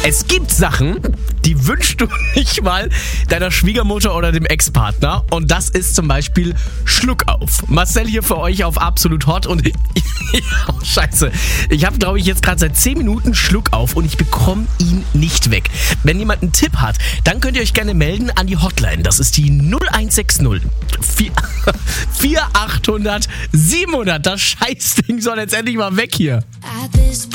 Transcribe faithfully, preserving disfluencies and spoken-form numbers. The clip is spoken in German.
Es gibt Sachen, die wünschst du nicht mal deiner Schwiegermutter oder dem Ex-Partner. Und das ist zum Beispiel Schluckauf. Marcel hier für euch auf Absolut Hot. Und oh, scheiße, ich habe, glaube ich, jetzt gerade seit zehn Minuten Schluckauf und ich bekomme ihn nicht weg. Wenn jemand einen Tipp hat, dann könnt ihr euch gerne melden an die Hotline. Das ist die null eins sechs null vier achthundert siebenhundert. Das Scheißding soll jetzt endlich mal weg hier.